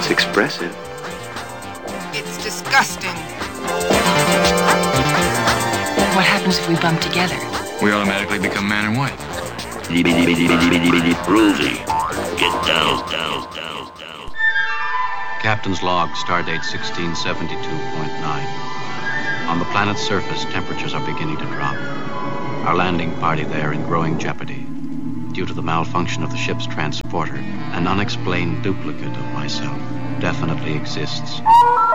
It's expressive. It's disgusting. What happens if we bump together? We automatically become man and wife. Rosie, get down. Captain's log, stardate 1672.9. On the planet's surface, temperatures are beginning to drop. Our landing party there in growing jeopardy. Due to the malfunction of the ship's transporter, an unexplained duplicate of myself definitely exists.